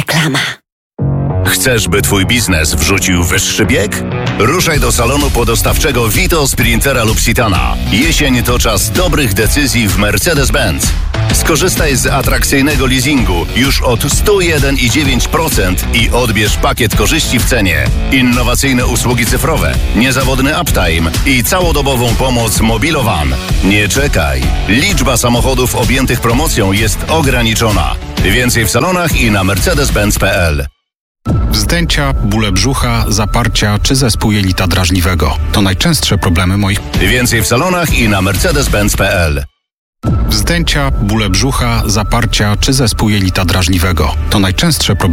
Reklama. Chcesz, by twój biznes wrzucił wyższy bieg? Ruszaj do salonu podostawczego Vito, Sprintera lub Citana. Jesień to czas dobrych decyzji w Mercedes-Benz. Skorzystaj z atrakcyjnego leasingu już od 101,9% i odbierz pakiet korzyści w cenie. Innowacyjne usługi cyfrowe, niezawodny uptime i całodobową pomoc Mobilowan. Nie czekaj. Liczba samochodów objętych promocją jest ograniczona. Więcej w salonach i na mercedes-benz.pl. Wzdęcia, bóle brzucha, zaparcia czy zespół jelita drażliwego. To najczęstsze problemy moich... Więcej w salonach i na mercedes-benz.pl. Wzdęcia, bóle brzucha, zaparcia czy zespół jelita drażliwego. To najczęstsze problemy